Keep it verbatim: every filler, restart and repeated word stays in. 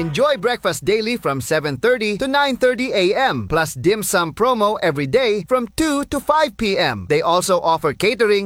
Enjoy breakfast daily from seven thirty to nine thirty a m plus dim sum promo every day from two to five p m They also offer catering